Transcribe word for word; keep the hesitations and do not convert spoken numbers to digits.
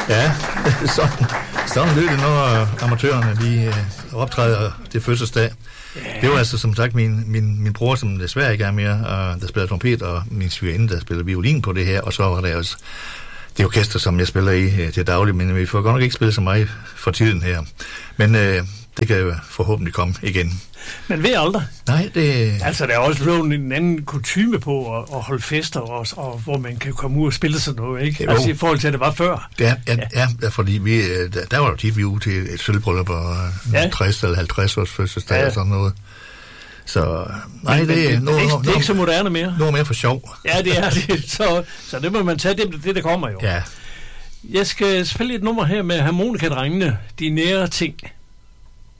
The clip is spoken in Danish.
Ja, sådan, sådan lyder det, når amatørerne de øh, optræder til fødselsdag. Yeah. Det var altså som sagt min, min, min bror, som desværre ikke er mere, og der spiller trompet, og min svigerinde, der spiller violin på det her, og så var der også det orkester, som jeg spiller i øh, til daglig, men vi får godt nok ikke spille så meget for tiden her. Men øh, det kan jo forhåbentlig komme igen. Men ved aldrig. Nej, det... Altså, der er også blevet en anden kutyme på at, at holde fester, og, og hvor man kan komme ud og spille sådan noget, ikke? Jo. Altså, i forhold til, at det var før. Ja, ja, ja. ja fordi vi, der, der var jo tit, vi ude til et sølvbryllup på ja. tres eller halvtreds års fødselsdag ja. og sådan noget. Så, nej, men, det, men, er... No, det, er ikke, det er ikke så moderne mere. Noget mere for sjov. Ja, det er det. Så, så det må man tage, det, det der kommer jo. Ja. Jeg skal spille et nummer her med harmonikadrengene, De nære ting.